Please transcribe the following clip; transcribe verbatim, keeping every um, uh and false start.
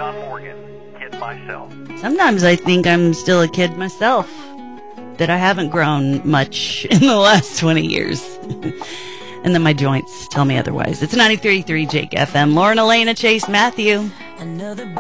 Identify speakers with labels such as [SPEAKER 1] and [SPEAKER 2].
[SPEAKER 1] John Morgan, kid myself.
[SPEAKER 2] Sometimes I think I'm still a kid myself, that I haven't grown much in the last twenty years. And then my joints tell me otherwise. It's ninety-three point three Jake F M. Lauren, Elena, Chase, Matthew. Another